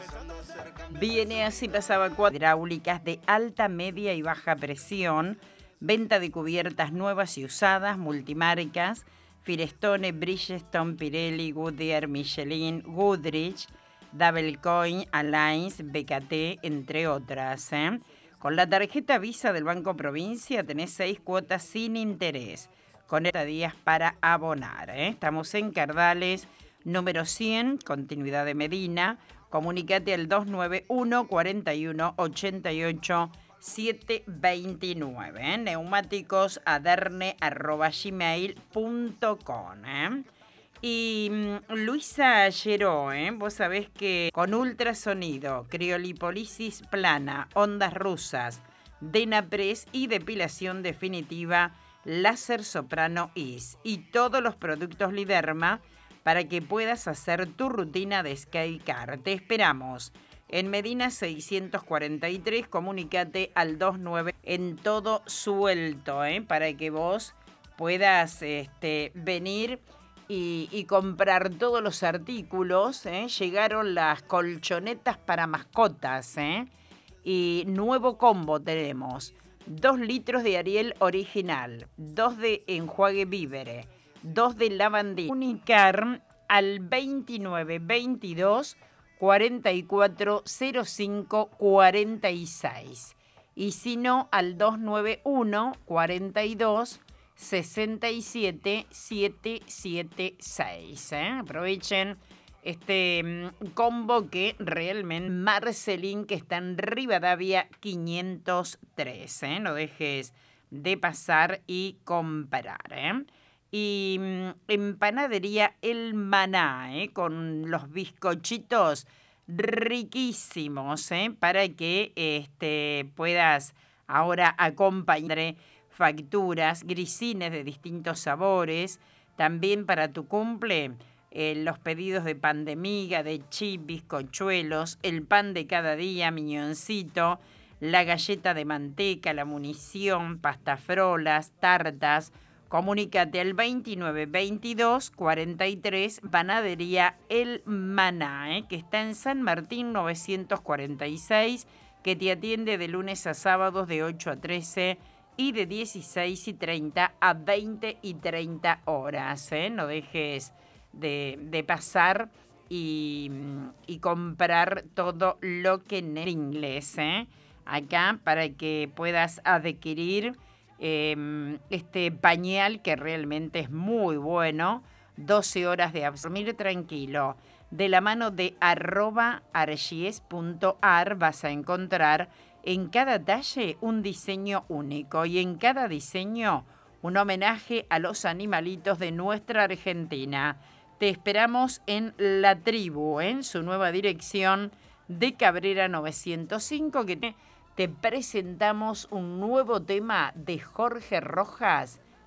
Viene así pasaba hidráulicas de alta, media y baja presión, venta de cubiertas nuevas y usadas, multimarcas, Firestone, Bridgestone, Pirelli, Goodyear, Michelin, Goodrich, Double Coin, Alliance, BKT, entre otras. Con la tarjeta Visa del Banco Provincia tenés 6 cuotas sin interés, con 30 días para abonar. Estamos en Cardales, número 100, continuidad de Medina. Comunicate al 291 41 88 729. Neumáticos aderne@gmail.com. Y Luisa Lleró, vos sabés que con ultrasonido, criolipólisis plana, ondas rusas, Denapres y depilación definitiva, láser soprano IS y todos los productos Liderma para que puedas hacer tu rutina de Skycar. Te esperamos en Medina 643, comunicate al 29 en todo suelto, para que vos puedas venir y comprar todos los artículos. Llegaron las colchonetas para mascotas, y nuevo combo tenemos: 2 litros de Ariel original, 2 de enjuague Vívere, 2 de lavandina. Comunicar al 29 22 44 05 46 y si no al 291 42 67 776. Aprovechen este combo que realmente Marcelín, que está en Rivadavia 503. No dejes de pasar y comprar. Y en Panadería El Maná, con los bizcochitos riquísimos, para que puedas ahora acompañar facturas, grisines de distintos sabores. También para tu cumple, los pedidos de pan de miga, de chip, bizcochuelos, el pan de cada día, miñoncito, la galleta de manteca, la munición, pastafrolas, tartas. Comunícate al 29 22 43, Panadería El Maná, que está en San Martín 946, que te atiende de lunes a sábados de 8 a 13 y de 16:30 a 20:30 horas. No dejes de pasar y comprar todo lo que en inglés, acá, para que puedas adquirir este pañal que realmente es muy bueno. 12 horas de dormir tranquilo. De la mano de @argies.ar vas a encontrar en cada talle un diseño único y en cada diseño un homenaje a los animalitos de nuestra Argentina. Te esperamos en La Tribu, en su nueva dirección de Cabrera 905, que te presentamos un nuevo tema de Jorge Rojas